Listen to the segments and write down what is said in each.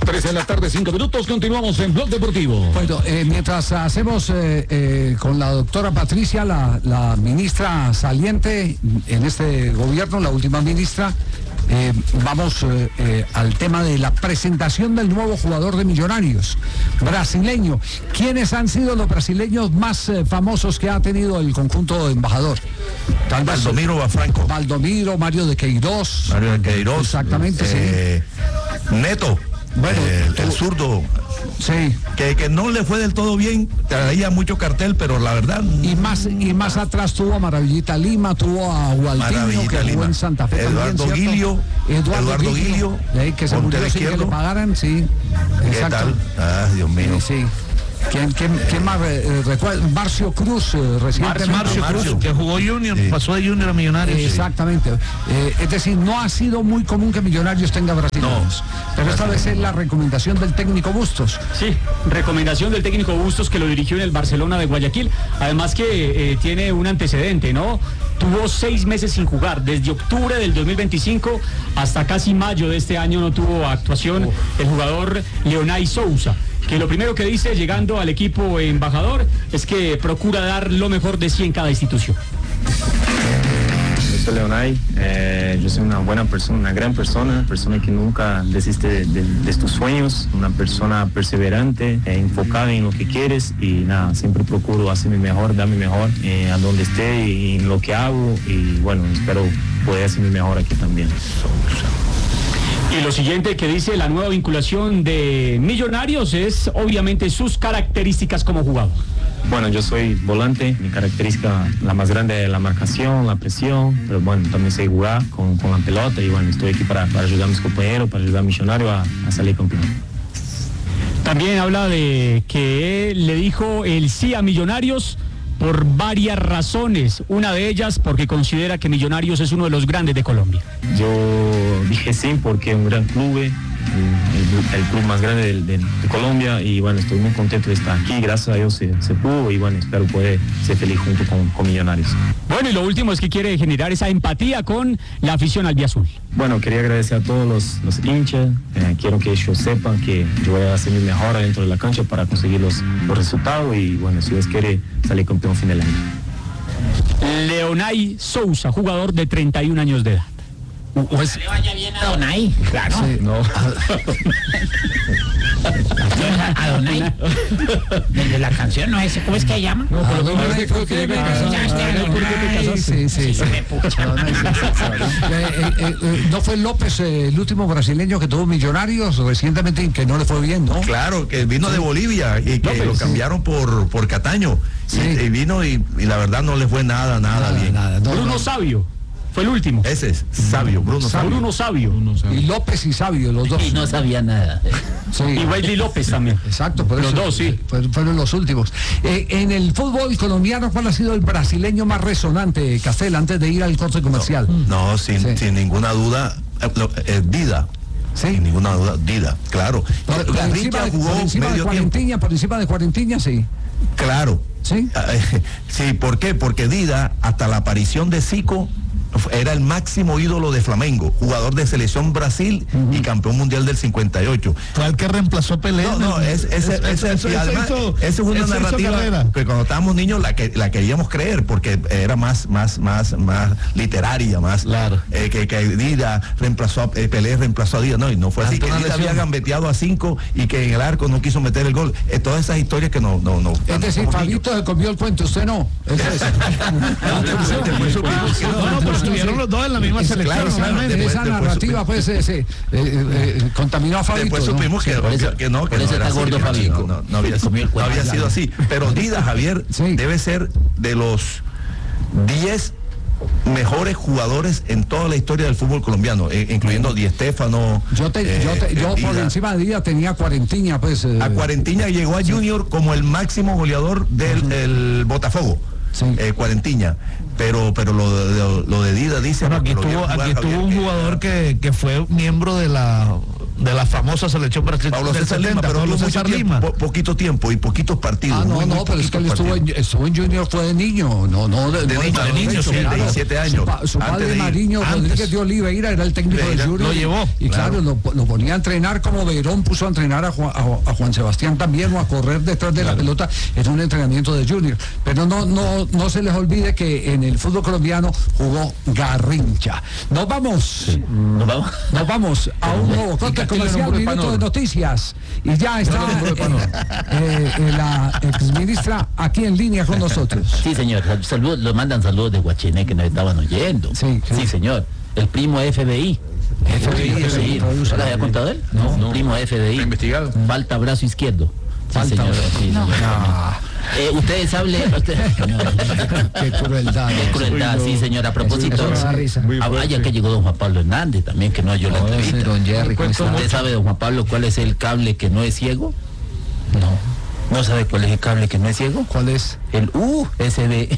3 de la tarde, 5 minutos, continuamos en Blog Deportivo. Bueno, mientras hacemos con la doctora Patricia, la ministra saliente en este gobierno, la última ministra, vamos al tema de la presentación del nuevo jugador de Millonarios, brasileño. ¿Quiénes han sido los brasileños más famosos que ha tenido el conjunto de Embajador? Tal vez Valdomiro Bafranco. Valdomiro, Mario de Queiroz. Exactamente, sí. Neto. Bueno, el zurdo. Sí. Que no le fue del todo bien, traía mucho cartel, pero la verdad. Y más atrás tuvo a Maravillita Lima, tuvo a Gualtiño, que jugó en Santa Fe. Eduardo Guilio. Que se murió sin que le pagaran, sí. ¿Qué tal? Ah, Dios mío. Sí. ¿Quién más recuerda? Marcio Cruz, recientemente. Marcio Cruz, que jugó Junior, pasó de Junior a Millonarios. Exactamente. Es decir, no ha sido muy común que Millonarios tenga brasileños. No. Pero esta vez es la recomendación del técnico Bustos. Sí, recomendación del técnico Bustos, que lo dirigió en el Barcelona de Guayaquil. Además que tiene un antecedente, ¿no? Tuvo 6 meses sin jugar, desde octubre del 2025 hasta casi mayo de este año no tuvo actuación el jugador Leonay Sousa, que lo primero que dice llegando al equipo Embajador es que procura dar lo mejor de sí en cada institución. Yo soy Leonay, yo soy una buena persona, una gran persona que nunca desiste de tus sueños, una persona perseverante, enfocada en lo que quieres y nada, siempre procuro hacer mi mejor, dar mi mejor a donde esté y en lo que hago y bueno, espero poder hacer mi mejor aquí también. Y lo siguiente que dice la nueva vinculación de Millonarios es obviamente sus características como jugador. Bueno, yo soy volante, mi característica la más grande es la marcación, la presión, pero bueno, también sé jugar con la pelota y bueno, estoy aquí para ayudar a mis compañeros, para ayudar a Millonarios a salir campeón. También habla de que le dijo el sí a Millonarios por varias razones, una de ellas porque considera que Millonarios es uno de los grandes de Colombia. Yo dije sí porque es un gran club, el club más grande de Colombia y bueno, estoy muy contento de estar aquí, gracias a Dios se pudo y bueno, espero poder ser feliz junto con Millonarios. Bueno, y lo último es que quiere generar esa empatía con la afición albiazul. Bueno, quería agradecer a todos los hinchas, quiero que ellos sepan que yo voy a hacer mi mejor adentro de la cancha para conseguir los resultados y bueno, si Dios quiere salir campeón fin del año. Leonay Sousa, jugador de 31 años de edad. Pues le vaya bien a Donay. Claro. Sí, no. A Donay. Desde la canción, ¿no? ¿Cómo es que se llama? No, pero Donay creo que me casaste. Sí. ¿No fue López el último brasileño que tuvo Millonarios recientemente y que no le fue bien, no? Claro, que vino de Bolivia y que López, lo cambiaron por Cataño. Sí. Y vino y la verdad no le fue nada bien. Bruno Sabio. Fue el último. Ese es Sabio, Bruno Sabio. Y López y Sabio, los dos. Y no sabía nada. Sí. Y Wesley López también. Exacto, por los eso, dos, sí. Fueron los últimos. En el fútbol colombiano, ¿cuál ha sido el brasileño más resonante, Castel, antes de ir al corte comercial? No, sin ninguna duda, Dida. Sí. Sin ninguna duda, Dida, claro. Por encima de Cuarentiña, sí. Claro. ¿Sí? Sí, ¿por qué? Porque Dida, hasta la aparición de Zico, era el máximo ídolo de Flamengo, jugador de selección Brasil y campeón mundial del 58. Fue el que reemplazó a Pelé. Esa es una narrativa que cuando estábamos niños la queríamos creer porque era más literaria, más claro. Que Dida reemplazó a Pelé, reemplazó a Dida, no, y no fue así, que Dida había gambeteado a 5 y que en el arco no quiso meter el gol. Todas esas historias que no. Es decir, Fabito se comió el cuento, usted no. Estuvieron los dos en la misma selección. Claro, esa narrativa pues contaminó a Fabito. Después supimos que no era gordo Fabito. No había sido así. Pero Dida, Javier, debe ser de los 10 mejores jugadores en toda la historia del fútbol colombiano, incluyendo Di Stéfano. Yo por encima de Dida tenía Cuarentiña, pues. A Cuarentiña llegó a Junior como el máximo goleador del Botafogo. Sí. Cuarentiña, pero lo de Dida dice. Bueno, aquí tuvo un jugador que fue miembro de la de la famosa selección brasileña. Pablo César Lima, pero Pablo César Lima. Poquito tiempo y poquitos partidos. No, pero es que él estuvo en Junior, fue de niño, de niño, sí, de 17 años. Su padre Mariño Rodríguez de Oliveira era el técnico de Junior. Lo llevó. Y claro, lo ponía a entrenar como Verón puso a entrenar a Juan Sebastián también, o a correr detrás de la pelota en un entrenamiento de Junior. Pero no se les olvide que en el fútbol colombiano jugó Garrincha. Nos vamos a un nuevo corte comercial, minuto de noticias. Y ya está la exministra aquí en línea con nosotros. Sí, señor. Lo mandan saludos de Guachiné que nos estaban oyendo. Sí, señor. El primo FBI. Sí. ¿No lo había contado él? No. Primo FBI. ¿Investigado? Falta brazo izquierdo. Sí, señor. Sí, ustedes hablen. Qué crueldad. Qué crueldad, sí, señor. A propósito, ya que llegó don Juan Pablo Hernández también, que no oyó la entrevista. Don Jerry, ¿Usted sabe, don Juan Pablo, cuál es el cable que no es ciego? ¿No sabe cuál es el cable que no es ciego? ¿Cuál es? El USB.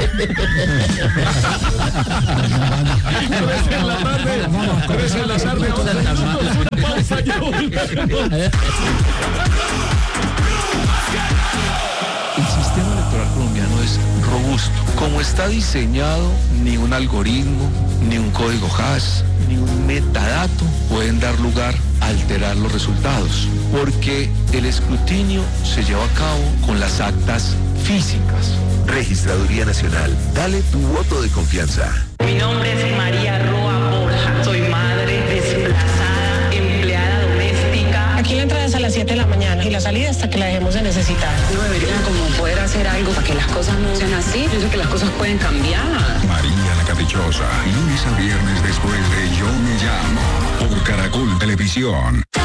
El sistema electoral colombiano es robusto. Como está diseñado, ni un algoritmo, ni un código hash, ni un metadato pueden dar lugar a alterar los resultados, porque el escrutinio se lleva a cabo con las actas físicas. Registraduría Nacional, dale tu voto de confianza. Mi nombre es María Roa Borja, soy madre desplazada, empleada doméstica. Aquí la entrada es a las 7 de la mañana y la salida hasta que la dejemos de necesitar. No deberían como poder hacer algo para que las cosas no sean así. Pienso que las cosas pueden cambiar. María la Caprichosa, lunes a viernes después de Yo Me Llamo, por Caracol Televisión.